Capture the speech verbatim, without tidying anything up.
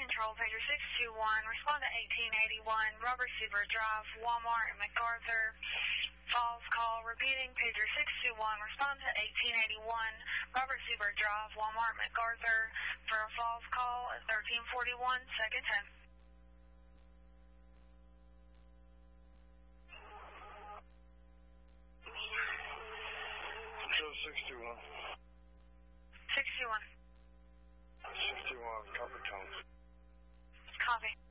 Control, pager six two one, respond to eighteen eighty-one, Robert Seabird Drive, Walmart, MacArthur. Falls call, repeating, pager six two one, respond to eighteen eighty-one, Robert Seabird Drive, Walmart, MacArthur, for a falls call at thirteen forty-one, second ten. Control six two one. six two one. six two one, copy tone. Copy.